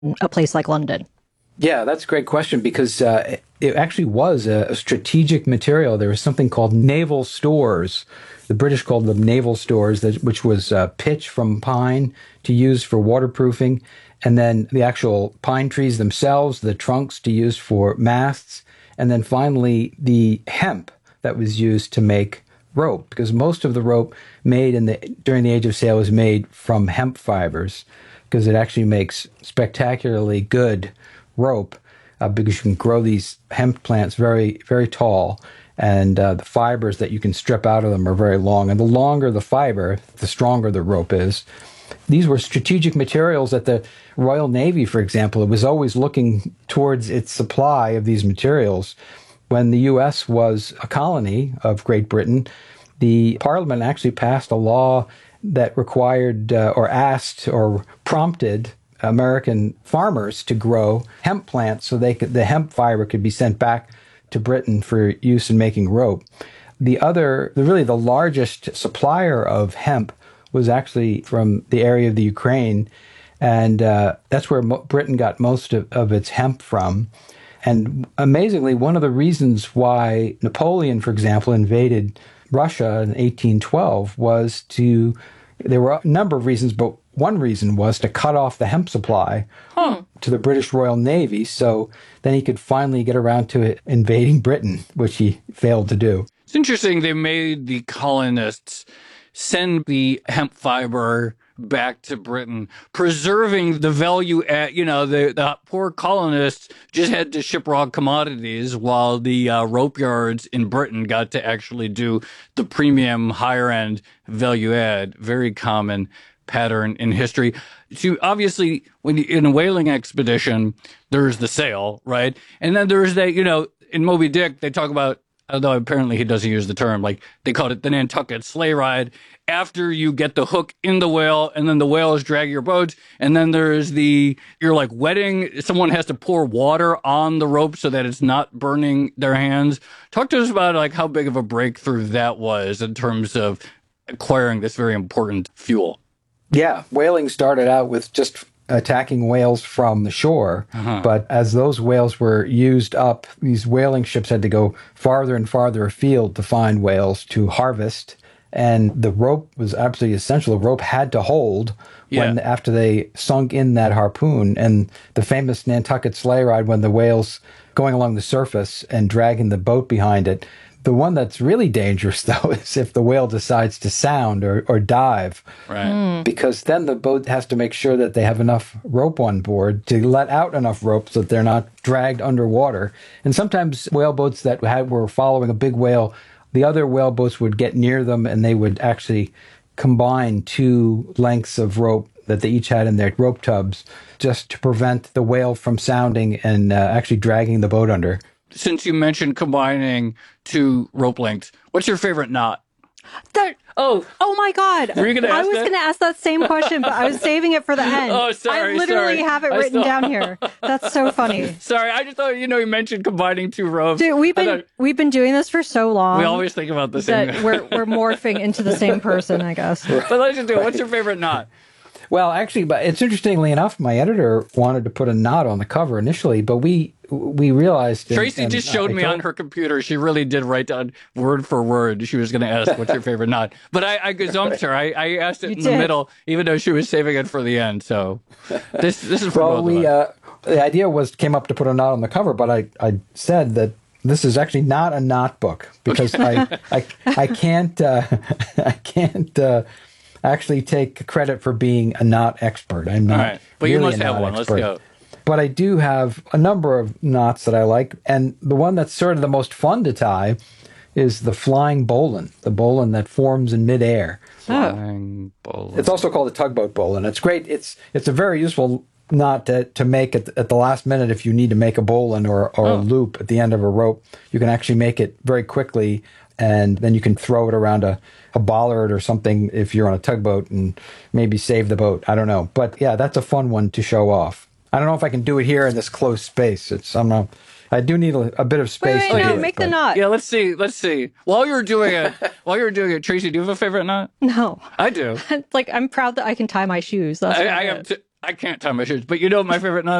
a place like London? Yeah, that's a great question because it actually was a strategic material. There was something called naval stores. The British called them naval stores, which was pitch from pine to use for waterproofing. And then the actual pine trees themselves, the trunks to use for masts. And then finally, the hemp that was used to make rope, because most of the rope made during the Age of Sail was made from hemp fibers, because it actually makes spectacularly good rope, because you can grow these hemp plants very, very tall, and the fibers that you can strip out of them are very long. And the longer the fiber, the stronger the rope is. These were strategic materials that the Royal Navy, for example, it was always looking towards its supply of these materials. When the U.S. was a colony of Great Britain, the Parliament actually passed a law that required or asked or prompted American farmers to grow hemp plants so the hemp fiber could be sent back to Britain for use in making rope. The largest supplier of hemp was actually from the area of the Ukraine, and that's where Britain got most of its hemp from. And amazingly, one of the reasons why Napoleon, for example, invaded Russia in 1812 there were a number of reasons, but one reason was to cut off the hemp supply to the British Royal Navy, so then he could finally get around to invading Britain, which he failed to do. It's interesting they made the colonists send the hemp fiber back to Britain, preserving the value at, the poor colonists just had to ship raw commodities while the rope yards in Britain got to actually do the premium higher end value add. Very common pattern in history. So obviously, in a whaling expedition, there's the sail, right? And then there's that, in Moby Dick, they talk about, although apparently he doesn't use the term, like they called it the Nantucket sleigh ride. After you get the hook in the whale and then the whales drag your boat, and then there's you're like wetting, someone has to pour water on the rope so that it's not burning their hands. Talk to us about like how big of a breakthrough that was in terms of acquiring this very important fuel. Yeah, whaling started out with just attacking whales from the shore. But as those whales were used up, these whaling ships had to go farther and farther afield to find whales to harvest. And the rope was absolutely essential. The rope had to hold after they sunk in that harpoon. And the famous Nantucket sleigh ride, when the whale's going along the surface and dragging the boat behind it. The one that's really dangerous, though, is if the whale decides to sound or dive. Right. Because then the boat has to make sure that they have enough rope on board to let out enough rope so that they're not dragged underwater. And sometimes whale boats that were following a big whale, the other whale boats would get near them and they would actually combine two lengths of rope that they each had in their rope tubs just to prevent the whale from sounding and actually dragging the boat under. Since you mentioned combining two rope lengths, what's your favorite knot? Oh my God. Were you going to ask I was going to ask that same question, but I was saving it for the end. Oh, sorry. I literally have it written down here. That's so funny. Sorry, I just thought, you mentioned combining two ropes. Dude, we've been doing this for so long. We always think about the same. That we're morphing into the same person, I guess. But let's just do it. What's your favorite knot? Well, actually, but it's interestingly enough, my editor wanted to put a knot on the cover initially, but we realized... Tracy just showed me on her computer. She really did write down word for word. She was going to ask, what's your favorite knot? But I gazumped her. I asked it in the middle, even though she was saving it for the end. So this is for both of us. The idea came up to put a knot on the cover, but I said that this is actually not a knot book because I can't actually take credit for being a knot expert. I'm not. All right. But really you must have one. Expert. Let's go. But I do have a number of knots that I like, and the one that's sort of the most fun to tie is the flying bowline, the bowline that forms in midair. Flying bowline. It's also called a tugboat bowline. It's great. It's a very useful knot to make at the last minute if you need to make a bowline or a loop at the end of a rope. You can actually make it very quickly, and then you can throw it around a bollard or something if you're on a tugboat and maybe save the boat. I don't know. But yeah, that's a fun one to show off. I don't know if I can do it here in this closed space. I do need a bit of space. Wait, make the knot. Yeah, let's see. While you're doing it, Tracy, do you have a favorite knot? No. I do. I'm proud that I can tie my shoes. That's I am too. I can't tie my shoes, but you know what my favorite nut